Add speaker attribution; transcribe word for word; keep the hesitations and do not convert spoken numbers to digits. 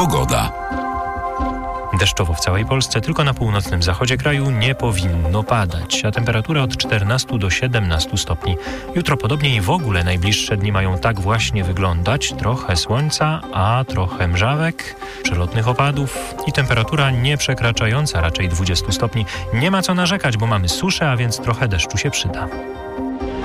Speaker 1: Pogoda.
Speaker 2: Deszczowo w całej Polsce, tylko na północnym zachodzie kraju nie powinno padać, a temperatura od czternastu do siedemnastu stopni. Jutro podobnie i w ogóle najbliższe dni mają tak właśnie wyglądać. Trochę słońca, a trochę mrzawek, przelotnych opadów i temperatura nie przekraczająca raczej dwudziestu stopni. Nie ma co narzekać, bo mamy suszę, a więc trochę deszczu się przyda.